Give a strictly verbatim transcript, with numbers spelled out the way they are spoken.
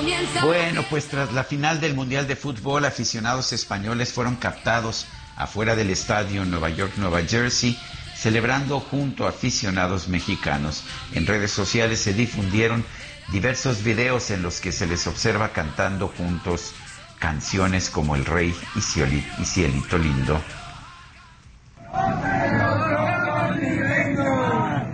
Bueno, pues tras la final del Mundial de Fútbol, aficionados españoles fueron captados afuera del estadio en Nueva York, Nueva Jersey, celebrando junto a aficionados mexicanos. En redes sociales se difundieron diversos videos en los que se les observa cantando juntos canciones como El Rey y Cielito Lindo.